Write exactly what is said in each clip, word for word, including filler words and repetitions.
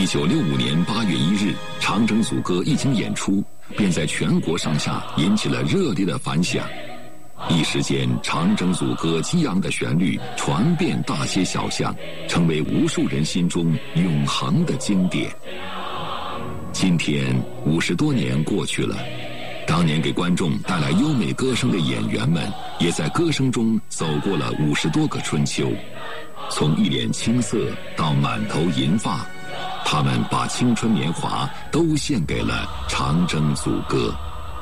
一九六五年八月一日，长征组歌一经演出，便在全国上下引起了热烈的反响。一时间，长征组歌激昂的旋律传遍大街小巷，成为无数人心中永恒的经典。今天五十多年过去了，当年给观众带来优美歌声的演员们，也在歌声中走过了五十多个春秋。从一脸青涩到满头银发，他们把青春年华都献给了长征组歌。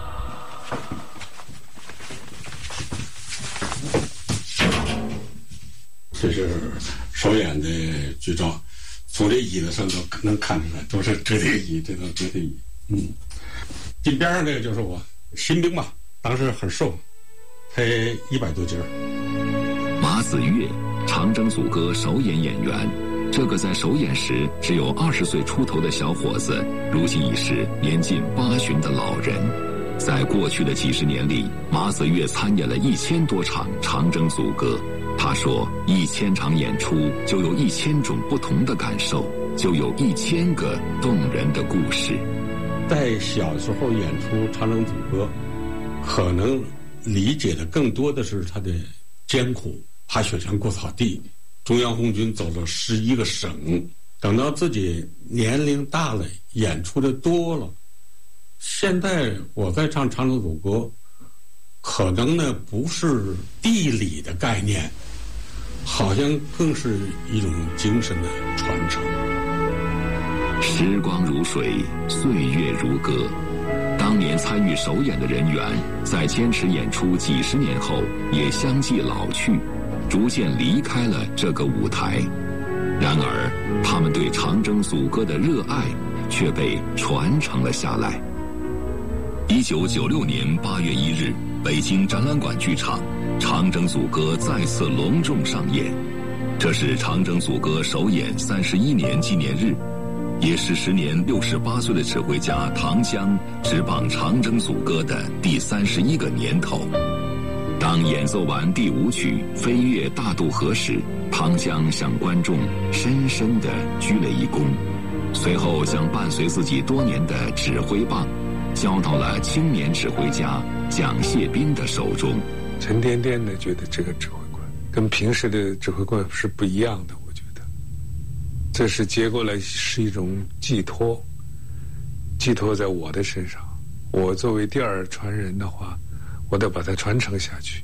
这是首演的剧照，从这椅子上都能看出来，都是折叠椅，这都折叠椅。嗯，近边上这个就是我新兵吧，当时很瘦，才一百多斤儿。 马子越，长征组歌首演演员。这个在首演时只有二十岁出头的小伙子，如今已是年近八旬的老人。在过去的几十年里，马子越参演了一千多场长征组歌。他说，一千场演出就有一千种不同的感受，就有一千个动人的故事。 在小时候演出长征组歌，可能理解的更多的是他的艰苦，爬雪山过草地，中央红军走了十一个省。等到自己年龄大了，演出的多了，现在我在唱长征组歌，可能呢不是地理的概念，好像更是一种精神的传承。 时光如水，岁月如歌。当年参与首演的人员，在坚持演出几十年后，也相继老去，逐渐离开了这个舞台。然而，他们对长征组歌的热爱却被传承了下来。一九九六年八月一日，北京展览馆剧场，长征组歌再次隆重上演。这是长征组歌首演三十一年纪念日，也是时年六十八岁的指挥家唐江执棒长征组歌的第三十一个年头。当演奏完第五曲《飞越大渡河》时，唐江向观众深深地鞠了一躬，随后将伴随自己多年的指挥棒交到了青年指挥家蒋谢斌的手中。 沉甸甸的觉得这个指挥官跟平时的指挥官是不一样的，我觉得这是接过来是一种寄托，寄托在我的身上。我作为第二传人的话，我得把它传承下去。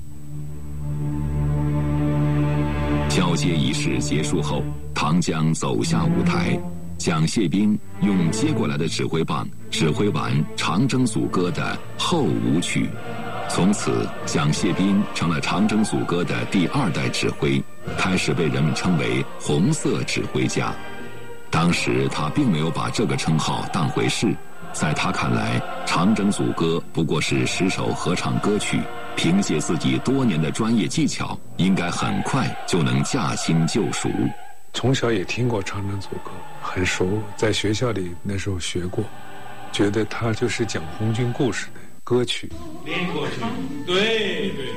交接仪式结束后，唐江走下舞台，蒋谢斌用接过来的指挥棒指挥完长征组歌的后五曲。从此，蒋谢斌成了长征组歌的第二代指挥，开始被人们称为红色指挥家。当时他并没有把这个称号当回事，在他看来，长征组歌不过是十首合唱歌曲，凭借自己多年的专业技巧，应该很快就能驾轻就熟。 从小也听过长征组歌，很熟，在学校里那时候学过，觉得它就是讲红军故事的歌曲。 连过去，对对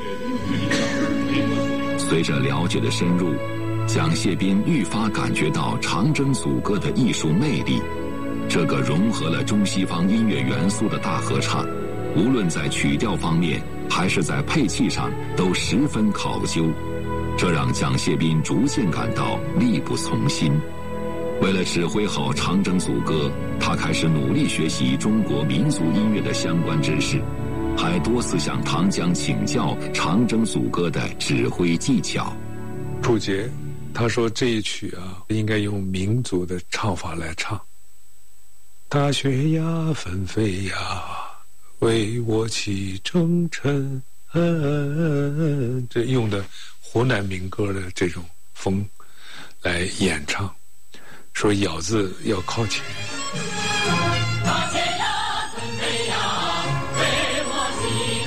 对。 随着了解的深入，蒋谢斌愈发感觉到长征组歌的艺术魅力。这个融合了中西方音乐元素的大合唱，无论在曲调方面还是在配器上都十分考究，这让蒋谢斌逐渐感到力不从心。为了指挥好长征组歌，他开始努力学习中国民族音乐的相关知识，还多次向唐江请教长征组歌的指挥技巧。 楚杰他说这一曲啊，应该用民族的唱法来唱。大雪呀纷飞呀，为我启征程，嗯，这用的湖南民歌的这种风来演唱，说咬字要靠前。 大雪呀纷飞呀，为我启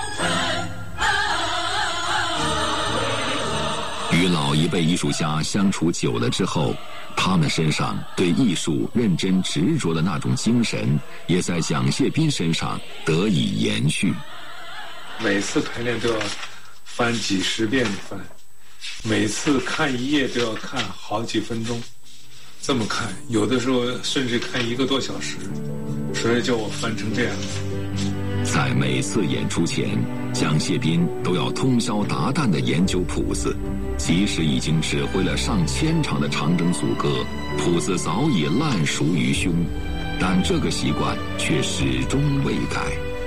征程。 与老一辈艺术家相处久了之后，他们身上对艺术认真执着的那种精神，也在蒋谢斌身上得以延续。 每次排练都要翻几十遍翻，每次看一页都要看好几分钟， 这么看，有的时候甚至看一个多小时，所以叫我翻成这样。 在每次演出前，蒋介斌都要通宵达旦地研究谱子，即使已经指挥了上千场的长征组歌，谱子早已烂熟于胸，但这个习惯却始终未改。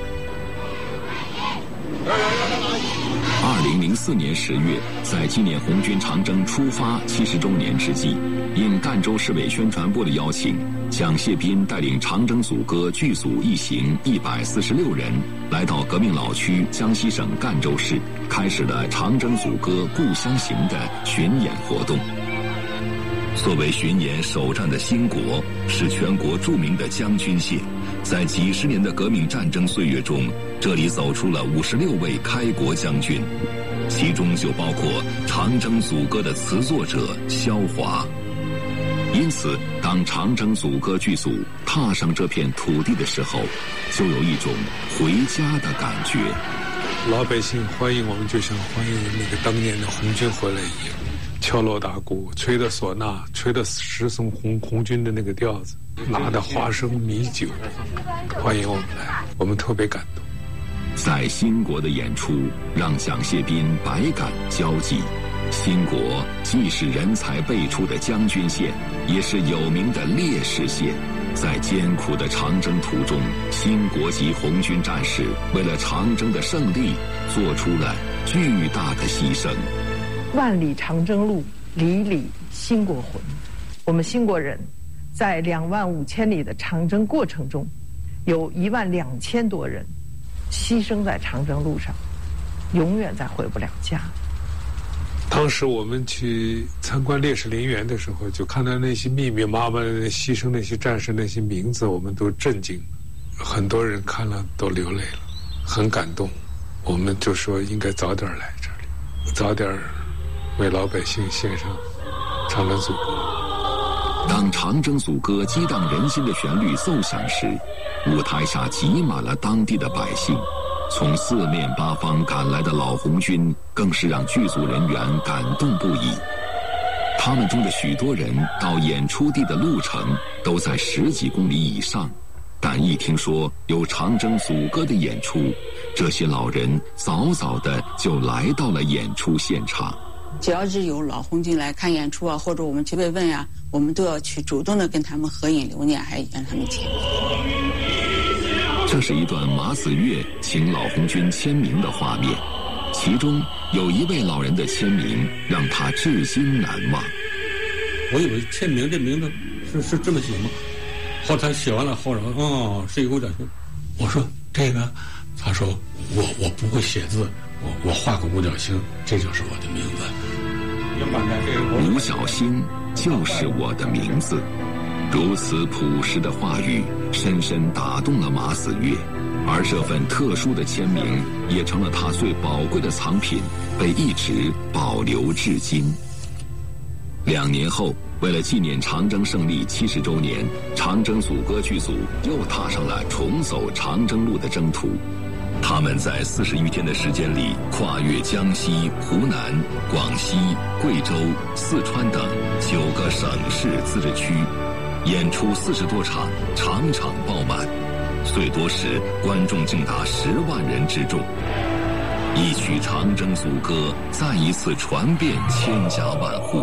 二零零四年十月，在纪念红军长征出发七十周年之际，应赣州市委宣传部的邀请，蒋介斌带领长征组歌剧组一行一百四十六人，来到革命老区江西省赣州市，开始了长征组歌故乡行的巡演活动。作为巡演首站的兴国，是全国著名的将军县。在几十年的革命战争岁月中，这里走出了五十六位开国将军，其中就包括长征组歌的词作者萧华。因此，当长征组歌剧组踏上这片土地的时候，就有一种回家的感觉。 老百姓欢迎我们，就像欢迎那个当年的红军回来一样，敲锣打鼓，吹的唢呐，吹的十送红红军的那个调子，拿的花生米酒，欢迎我们来，我们特别感动。 在兴国的演出让蒋介斌百感交集。兴国既是人才辈出的将军县，也是有名的烈士县。在艰苦的长征途中，兴国籍红军战士为了长征的胜利，做出了巨大的牺牲。 万里长征路，里里兴国魂。我们兴国人在两万五千里的长征过程中，有一万两千多人牺牲在长征路上，永远再回不了家。 当时我们去参观烈士陵园的时候，就看到那些密密麻麻的牺牲那些战士那些名字，我们都震惊了，很多人看了都流泪了，很感动。我们就说应该早点来这里，早点为老百姓献上长征组歌。 当长征组歌激荡人心的旋律奏响时，舞台下挤满了当地的百姓。从四面八方赶来的老红军更是让剧组人员感动不已。他们中的许多人到演出地的路程都在十几公里以上，但一听说有长征组歌的演出，这些老人早早的就来到了演出现场。 只要是有老红军来看演出啊，或者我们去慰问呀、啊，我们都要去主动的跟他们合影留念，还让他们签名。 这是一段马子月请老红军签名的画面，其中有一位老人的签名让他至今难忘。 我以为签名这名字是是这么写吗？后来写完了后，哦，是一个五角星。我说这个，他说我我不会写字，我我画个五角星，这就是我的名字。 五角星就是我的名字。如此朴实的话语深深打动了马子月，而这份特殊的签名也成了他最宝贵的藏品，被一直保留至今。两年后，为了纪念长征胜利七十周年，长征组歌剧组又踏上了重走长征路的征途。他们在四十余天的时间里，跨越江西、湖南、广西、贵州、四川等九个省市自治区，演出四十多场，场场爆满，最多时观众竟达十万人之众。一曲长征组歌再一次传遍千家万户。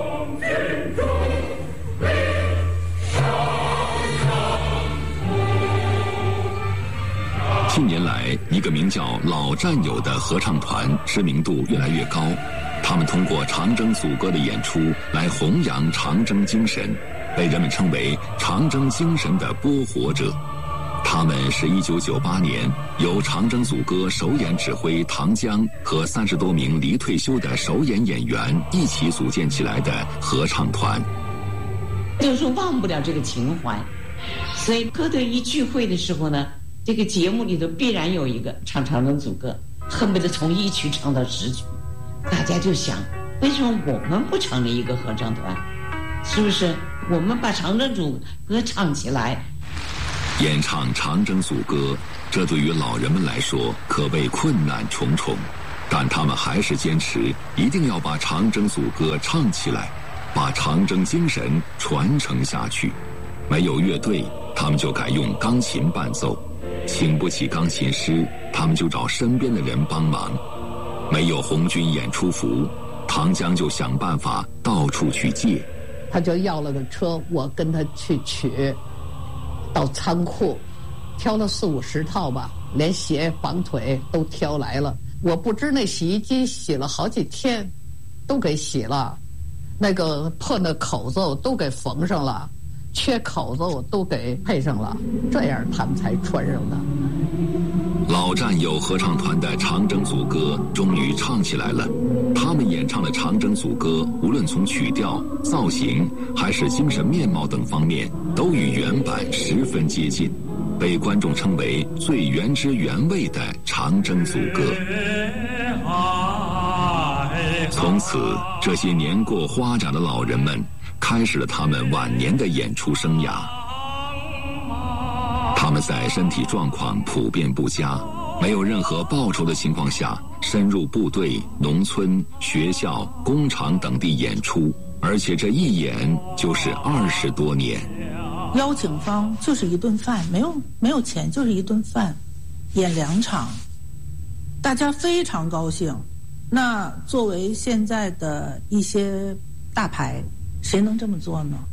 近年来，一个名叫老战友的合唱团知名度越来越高，他们通过长征组歌的演出来弘扬长征精神，被人们称为长征精神的播活者。他们是一九九八年由长征组歌首演指挥唐江和三十多名离退休的首演演员一起组建起来的合唱团。 就是忘不了这个情怀，所以歌队一聚会的时候呢，这个节目里头必然有一个唱长征组歌，恨不得从一曲唱到十曲。大家就想，为什么我们不成立一个合唱团？是不是我们把长征组歌唱起来？ 演唱长征组歌，这对于老人们来说可谓困难重重，但他们还是坚持一定要把长征组歌唱起来。 把长征精神传承下去。没有乐队，他们就改用钢琴伴奏；请不起钢琴师，他们就找身边的人帮忙。没有红军演出服，唐江就想办法到处去借。 他就要了个车，我跟他去取，到仓库挑了四五十套吧，连鞋绑腿都挑来了。我不知那洗衣机洗了好几天，都给洗了，那个破的口子都给缝上了，缺口子我都给配上了，这样他们才穿上的。 老战友合唱团的《长征组歌》终于唱起来了。他们演唱的《长征组歌》，无论从曲调、造型还是精神面貌等方面，都与原版十分接近，被观众称为最原汁原味的长征组歌。从此，这些年过花甲的老人们开始了他们晚年的演出生涯。他们在身体状况普遍不佳，没有任何报酬的情况下，深入部队、农村、学校、工厂等地演出，而且这一演就是二十多年。 邀请方就是一顿饭，没有没有钱，就是一顿饭，演两场，大家非常高兴。那作为现在的一些大牌，谁能这么做呢？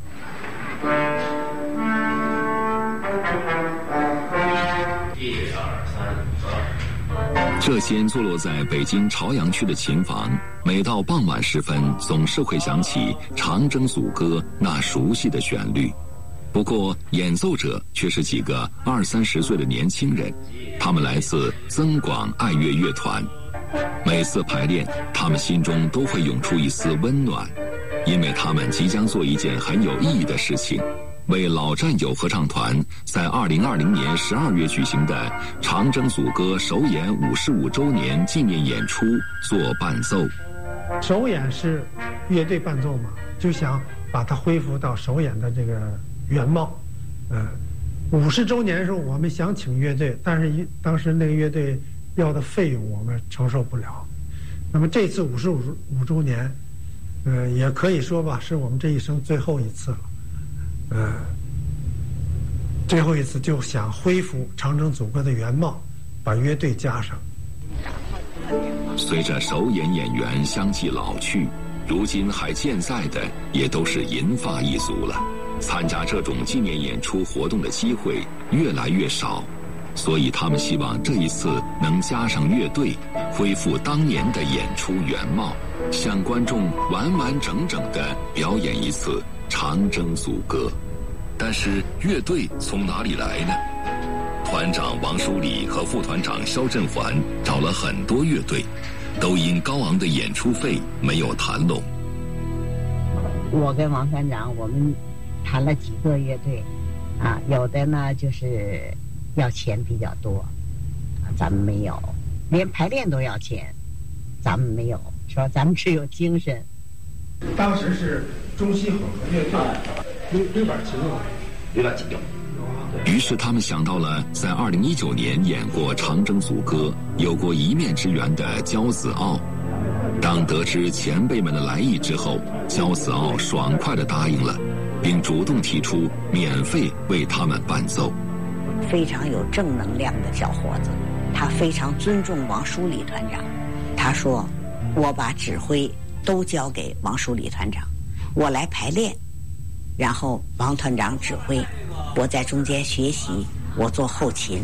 一二三四。 这间坐落在北京朝阳区的琴房，每到傍晚时分，总是会响起《长征组歌》那熟悉的旋律。不过，演奏者却是几个二三十岁的年轻人，他们来自增广爱乐乐团。每次排练，他们心中都会涌出一丝温暖，因为他们即将做一件很有意义的事情，为老战友合唱团在二零二零年十二月举行的《长征组歌》首演五十五周年纪念演出做伴奏。 首演是乐队伴奏嘛，就想把它恢复到首演的这个原貌。呃，五十周年的时候，我们想请乐队，但是一当时那个乐队要的费用我们承受不了。那么这次五十五五周年，呃，也可以说吧，是我们这一生最后一次了。呃，最后一次就想恢复长征组歌的原貌，把乐队加上。 随着首演演员相继老去，如今还健在的也都是银发一族了。参加这种纪念演出活动的机会越来越少，所以他们希望这一次能加上乐队，恢复当年的演出原貌，向观众完完整整地表演一次长征组歌。但是乐队从哪里来呢？团长王书礼和副团长肖振环找了很多乐队，都因高昂的演出费没有谈拢。 我跟王团长我们谈了几个乐队啊，有的呢就是要钱比较多，咱们没有，连排练都要钱，咱们没有，说咱们只有精神。 当时是中西混合乐队，六六板琴有， 六板琴有。 于是他们想到了在二零一九年演过《长征组歌》有过一面之缘的焦子傲。当得知前辈们的来意之后，焦子傲爽快地答应了，并主动提出免费为他们伴奏。 非常有正能量的小伙子，他非常尊重王书礼团长。他说：“我把指挥都交给王书礼团长，我来排练，然后王团长指挥，我在中间学习，我做后勤。”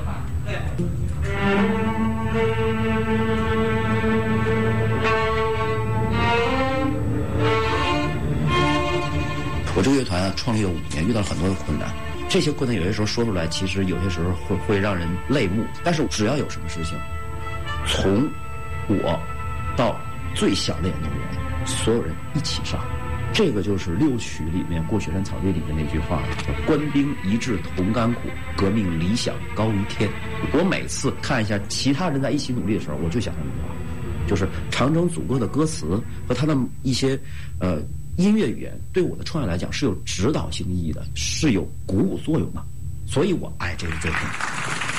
我这个乐团啊，创立了五年，遇到了很多的困难。这些困难有些时候说出来，其实有些时候会会让人泪目。但是只要有什么事情，从我到最小的演奏员，所有人一起上。这个就是六曲里面《过雪山草地》里面那句话：官兵一致同甘苦，革命理想高于天。我每次看一下其他人在一起努力的时候，我就想这句话，就是长征组歌的歌词和他的一些呃音乐语言，对我的创业来讲是有指导性意义的，是有鼓舞作用的，所以我爱这个作品。